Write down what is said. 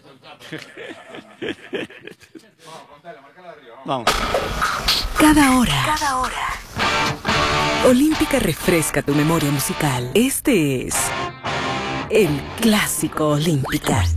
Vamos. Cada hora. Olímpica refresca tu memoria musical. Este es el Clásico Olímpica.